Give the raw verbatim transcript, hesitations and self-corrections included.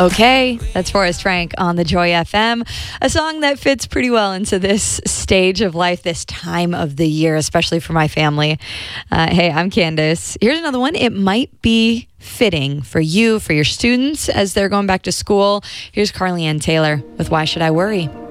Okay, that's Forrest Frank on the Joy F M, a song that fits pretty well into this stage of life, this time of the year, especially for my family. Uh, hey, I'm Candace. Here's another one. It might be fitting for you, for your students as they're going back to school. Here's Carly Ann Taylor with Why Should I Worry?